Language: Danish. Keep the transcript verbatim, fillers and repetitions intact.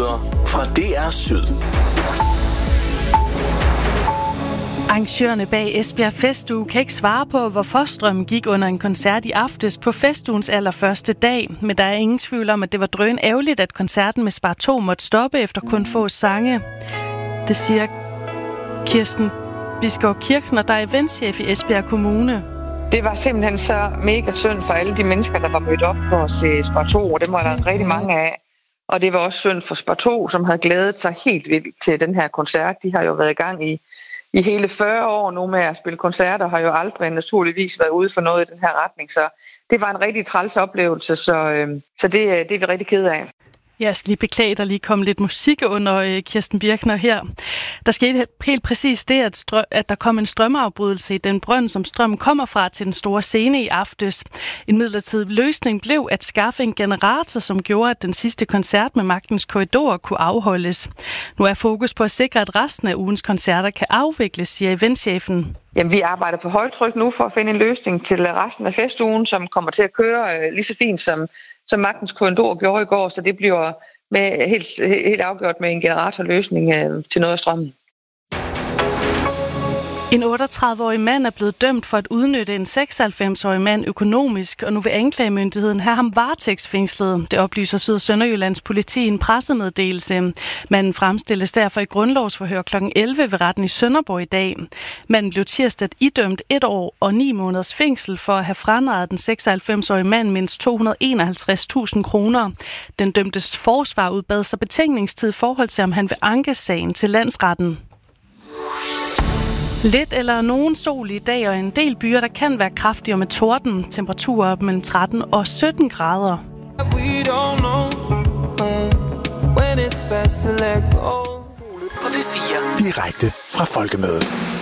Nyheder fra D R Syd. Arrangørerne bag Esbjerg Festuge kan ikke svare på, hvorfor strømmen gik under en koncert i aftes på festugens allerførste dag. Men der er ingen tvivl om, at det var drøn ærgerligt, at koncerten med Spar to måtte stoppe efter kun få sange. Det siger Kirsten Biskov Kirchner, der er eventchef i Esbjerg Kommune. Det var simpelthen så mega synd for alle de mennesker, der var mødt op for at se Spar to, og det var der rigtig mange af. Og det var også synd for Spar to, som havde glædet sig helt vildt til den her koncert. De har jo været i gang i, i hele fyrre år nu med at spille koncerter, og har jo aldrig naturligvis været ude for noget i den her retning. Så det var en rigtig træls oplevelse, så, øh, så det, det er vi rigtig ked af. Jeg skal lige beklage, der lige kom lidt musik under øh, Kirsten Birkner her. Der skete helt præcis det, at, strø- at der kom en strømafbrydelse i den brønd, som strømmen kommer fra til den store scene i aftes. En midlertidig løsning blev at skaffe en generator, som gjorde, at den sidste koncert med Magtens Korridor kunne afholdes. Nu er fokus på at sikre, at resten af ugens koncerter kan afvikles, siger eventchefen. Jamen, vi arbejder på højtryk nu for at finde en løsning til resten af festugen, som kommer til at køre øh, lige så fint som, som Magtens Korridor gjorde i går, så det bliver med, helt, helt afgjort med en generatorløsning øh, til noget af strømmen. En otteogtredive-årig mand er blevet dømt for at udnytte en seksoghalvfems-årig mand økonomisk, og nu vil anklagemyndigheden have ham varetægtsfængslet. Det oplyser Syd- og Sønderjyllands politi i en pressemeddelelse. Manden fremstilles derfor i grundlovsforhør klokken elleve ved retten i Sønderborg i dag. Manden blev tirsdag idømt et år og ni måneders fængsel for at have franarret den seksoghalvfems-årige mand mindst to hundrede og enoghalvtreds tusind kroner. Den dømtes forsvar udbad sig betænkningstid i forhold til, om han vil anke sagen til landsretten. Lidt eller nogen sol i dag, og en del byer, der kan være kraftigere med torden. Temperaturer op mellem tretten og sytten grader. På P fire. Direkte fra Folkemødet.